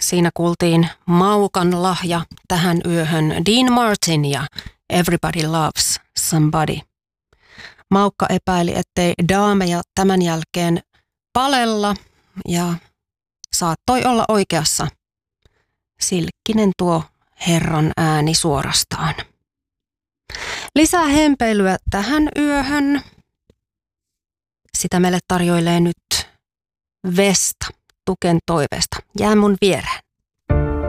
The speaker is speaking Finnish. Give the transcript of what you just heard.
Siinä kuultiin Maukan lahja tähän yöhön Dean Martin ja Everybody Loves Somebody. Maukka epäili, ettei daameja tämän jälkeen palella ja saattoi olla oikeassa. Silkkinen tuo herran ääni suorastaan. Lisää hempeilyä tähän yöhön. Sitä meille tarjoilee nyt Vesta Tuken toiveesta. Jää mun viereen.